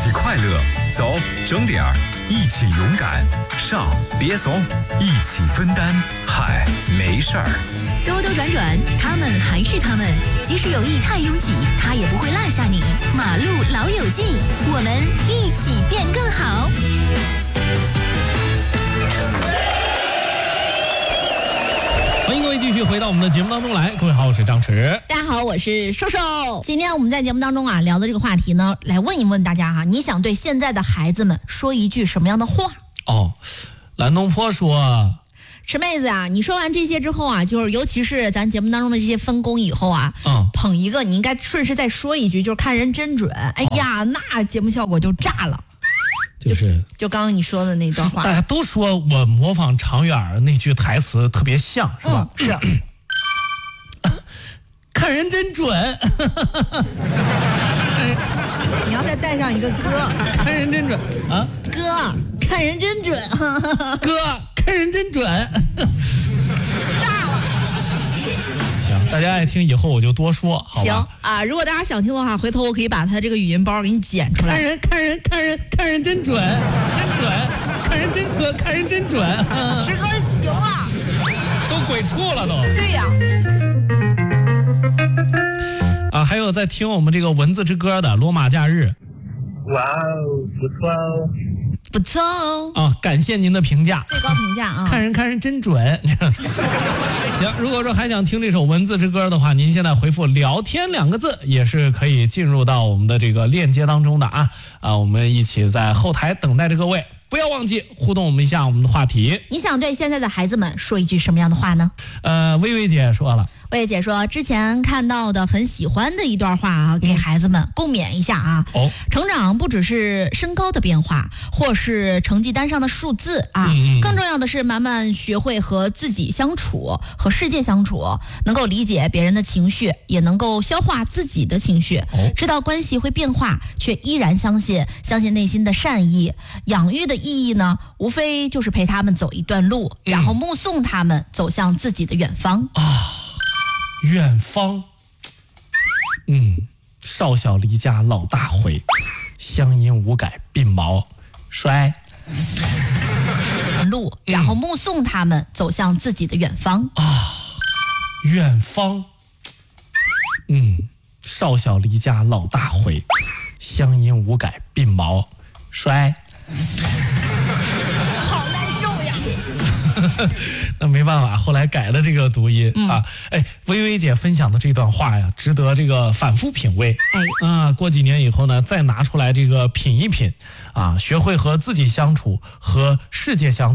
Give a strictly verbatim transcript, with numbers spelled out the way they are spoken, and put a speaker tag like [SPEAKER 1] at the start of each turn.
[SPEAKER 1] 起快乐，走，整点儿，一起勇敢，上，别怂，一起分担，嗨，没事儿。
[SPEAKER 2] 兜兜转转，他们还是他们，即使有意太拥挤，他也不会落下你。马路老友记，我们一起变更好。
[SPEAKER 3] 欢迎各位继续回到我们的节目当中来，各位好，我是张弛。
[SPEAKER 4] 大家好，我是瘦瘦。今天我们在节目当中啊聊的这个话题呢，来问一问大家哈、啊，你想对现在的孩子们说一句什么样的话？
[SPEAKER 3] 哦，蓝东坡说，
[SPEAKER 4] 池妹子啊，你说完这些之后啊，就是尤其是咱节目当中的这些分工以后啊，嗯，捧一个你应该顺势再说一句，就是看人真准。哎呀，哦、那节目效果就炸了。
[SPEAKER 3] 就是
[SPEAKER 4] 就刚刚你说的那段话，
[SPEAKER 3] 大家都说我模仿常远那句台词特别像，是吧？
[SPEAKER 4] 嗯、是。
[SPEAKER 3] 看人真准。
[SPEAKER 4] 你要再带上一个哥，
[SPEAKER 3] 看人真准啊！
[SPEAKER 4] 哥，看人真准。
[SPEAKER 3] 哥，看人真准。
[SPEAKER 4] 炸了。
[SPEAKER 3] 行，大家爱听以后我就多说，好吧？
[SPEAKER 4] 行啊，如果大家想听的话，回头我可以把他这个语音包给你剪出来。
[SPEAKER 3] 看人，看人，看人，看人真准，真准，看人真哥，看人真准。
[SPEAKER 4] 池哥行啊，
[SPEAKER 3] 都鬼畜了都。
[SPEAKER 4] 对呀。
[SPEAKER 3] 啊，还有在听我们这个文字之歌的《罗马假日》。
[SPEAKER 5] 哇哦，不错哦。
[SPEAKER 4] 不错哦
[SPEAKER 3] 啊！感谢您的评价，
[SPEAKER 4] 最高评价啊！
[SPEAKER 3] 看人看人真准。行，如果说还想听这首文字之歌的话，您现在回复聊天两个字也是可以进入到我们的这个链接当中的啊啊！我们一起在后台等待着各位，不要忘记互动我们一下我们的话题。
[SPEAKER 4] 你想对现在的孩子们说一句什么样的话呢？
[SPEAKER 3] 呃，薇薇姐说了，
[SPEAKER 4] 薇薇姐说之前看到的很喜欢的一段话啊，给孩子们共勉一下啊。哦，成长不只是身高的变化，或是成绩单上的数字啊，嗯嗯更重要的是慢慢学会和自己相处，和世界相处，能够理解别人的情绪，也能够消化自己的情绪，哦、知道关系会变化，却依然相信，相信内心的善意。养育的意义呢，无非就是陪他们走一段路，嗯、然后目送他们走向自己的远方
[SPEAKER 3] 啊。远方，嗯，少小离家老大回，乡音无改鬓毛衰。
[SPEAKER 4] 路，然后目送他们走向自己的远方
[SPEAKER 3] 啊。远方，嗯，少小离家老大回，乡音无改鬓毛衰。
[SPEAKER 4] 好难受呀。
[SPEAKER 3] 那没办法，后来改的这个读音、嗯、啊。哎，薇薇姐分享的这段话呀，值得这个反复品味。哎，啊，过几年以后呢，再拿出来这个品一品，啊，学会和自己相处，和世界相处。